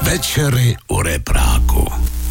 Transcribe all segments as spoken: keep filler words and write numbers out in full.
Večery u repráku.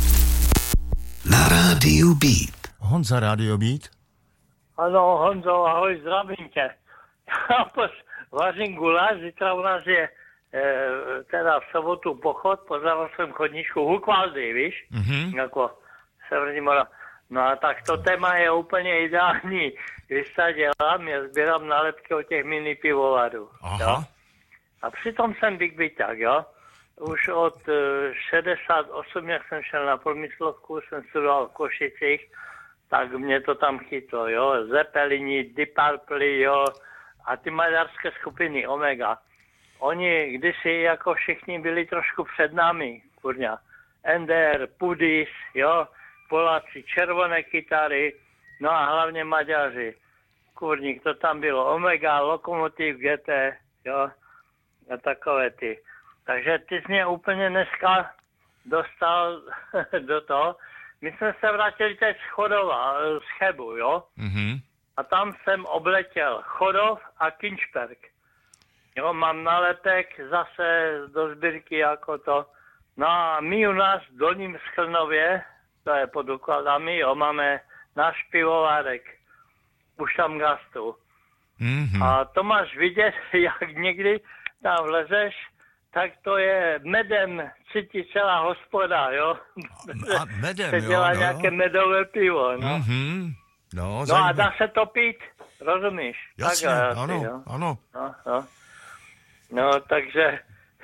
Na rádiu Beat. Honza, rádio Beat. Ano, Honzo, ahoj, zdravím tě. Já vařím guláš, zítra u nás je e, teda v sobotu pochod, pozdravil jsem chodníčku Hukvaldy, víš, mm-hmm. jako Severní Mora. No a tak to téma je úplně ideální. Když se dělám, já sbírám nálepky od těch mini pivovarů. Jo? A přitom jsem Big Byťák, jo. Už od uh, šedesát osm, jak jsem šel na průmyslovku, jsem studoval v Košicích, tak mě to tam chytlo, jo. Zeppelini, Deep Purple, jo. A ty maďarské skupiny Omega. Oni kdysi jako všichni byli trošku před námi, kurňa. Ender, Pudis, jo. Poláci, červené kytary, no a hlavně Maďaři. Kurník, to tam bylo Omega, Lokomotiv, G T, jo. A takové ty. Takže ty jsi mě úplně dneska dostal do toho. My jsme se vrátili teď z Chodova, z Chebu, jo? Mm-hmm. A tam jsem obletěl Chodov a Kinčberg. Jo, mám nálepek zase do sbírky jako to. No a my u nás v Dolním Sklnově, to je pod Ukladami, jo, máme náš pivovárek. Už tam gastu. Mm-hmm. A to máš vidět, jak někdy tam vlezeš, tak to je medem cítí celá hospoda, jo. A medem, se dělá jo, no. nějaké medové pivo, no. Mm-hmm. No, no a dá se to pít, rozumíš? Jasně, tak, ano, asi, jo. ano. No, no. no takže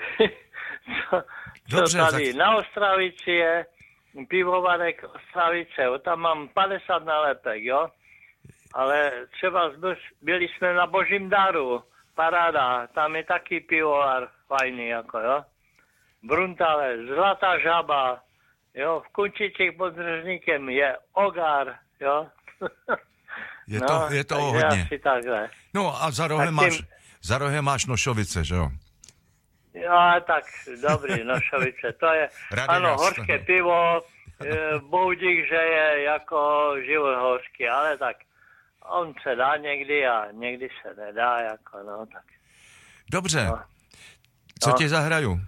co, Dobře, co tady tak... na Ostravici je pivovarek Ostravice, jo, tam mám padesát nálepek, jo. Ale třeba byli jsme na Božím daru, paráda, tam je taky pivovar fajný, jako jo. Bruntale, Zlatá žaba, jo, v Kunčičích pod Držníkem je Ogar, jo. Je no, to, je to hodně. Asi takhle. No a za rohem, tak máš, tím... za rohem máš Nošovice, že jo? Jo, tak dobrý, Nošovice, to je, Rady ano, nás, horské no. pivo, boudík, že je jako život horský, ale tak on se dá někdy a někdy se nedá, jako no, tak. Dobře, no. co no. ti zahraju?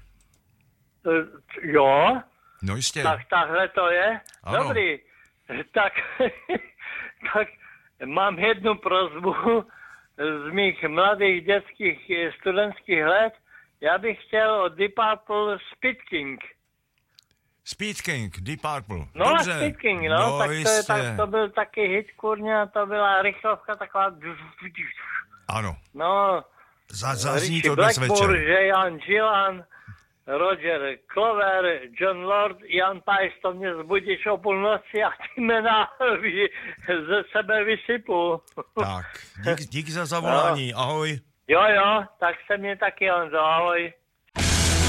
Jo, no jistě. Tak takhle to je, ano. Dobrý, tak, tak mám jednu prosbu z mých mladých dětských studentských let, já bych chtěl od Deep Purple Speed King. Speed King, Deep Purple. No Dobře. Speed King, no, no tak, to je, tak to byl taky hit, kurňa, to byla rychlovka taková. Ano. No, Zazní to dnes Blackmore, večer. Jan Gillan, Roger Clover, John Lord, Jan Pajs, to mě zbudíš o půlnoci a ty jména ze sebe vysypu. Tak, díky, díky za zavolání, no. Ahoj. Jo, jo, tak se mě taky, Honzo, ahoj.